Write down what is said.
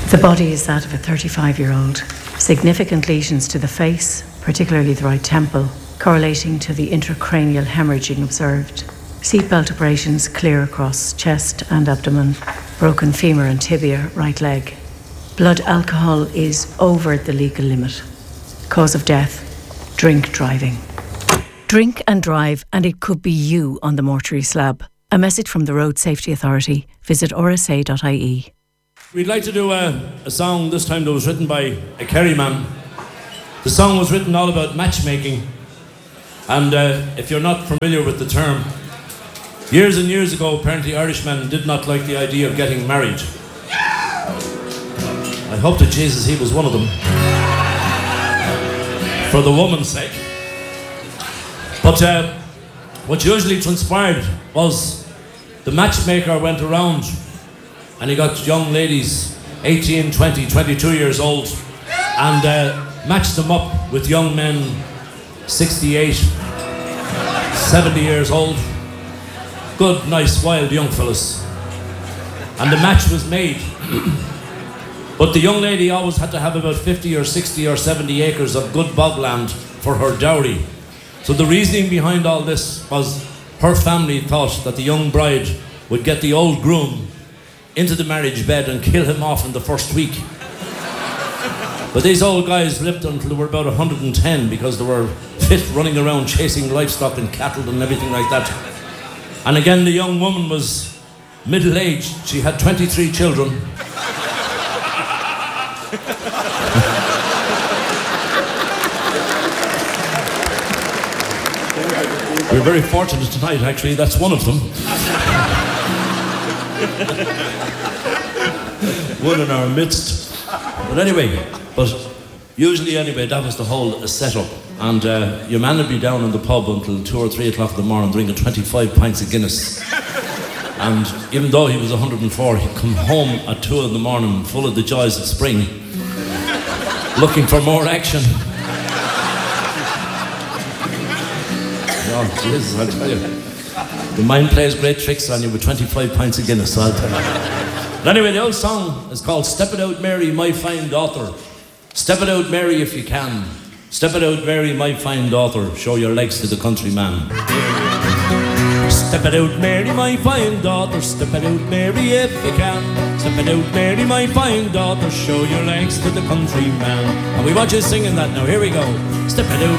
The body is that of a 35-year-old. Significant lesions to the face, particularly the right temple, correlating to the intracranial hemorrhaging observed. Seatbelt abrasions clear across chest and abdomen. Broken femur and tibia, right leg. Blood alcohol is over the legal limit. Cause of death, drink driving. Drink and drive, and it could be you on the mortuary slab. A message from the Road Safety Authority. Visit rsa.ie. We'd like to do a song this time that was written by a Kerry man. The song was written all about matchmaking. And if you're not familiar with the term, years and years ago, apparently Irishmen did not like the idea of getting married. I hope that Jesus, he was one of them. For the woman's sake. But what usually transpired was the matchmaker went around and he got young ladies, 18, 20, 22 years old, and matched them up with young men, 68, 70 years old. Good, nice, wild young fellas. And the match was made. But the young lady always had to have about 50 or 60 or 70 acres of good bogland for her dowry. So the reasoning behind all this was her family thought that the young bride would get the old groom into the marriage bed and kill him off in the first week. But these old guys lived until they were about 110 because they were fit running around chasing livestock and cattle and everything like that. And again, the young woman was middle-aged. She had 23 children. We're very fortunate tonight, actually. That's one of them. One in our midst. But anyway, usually anyway, that was the whole setup. And your man would be down in the pub until 2 or 3 o'clock in the morning drinking 25 pints of Guinness. And even though he was 104, he'd come home at 2 in the morning full of the joys of spring, looking for more action. Oh, Jesus, I'll tell you. The mind plays great tricks on you with 25 pints of Guinness, so I'll tell you. But anyway, the old song is called Step It Out Mary, My Fine Daughter. Step it out, Mary, if you can. Step it out, Mary, my fine daughter. Show your legs to the countryman. Step it out, Mary, my fine daughter. Step it out, Mary, if you can. Step it out, Mary, my fine daughter. Show your legs to the countryman. And we want you singing that now. Here we go. Step it out.